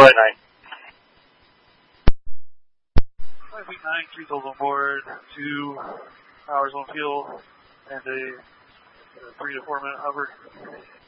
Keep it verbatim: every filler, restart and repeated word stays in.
Flight nine. Flight nine, three souls on board, two hours on fuel, and a, a three to four minute hover.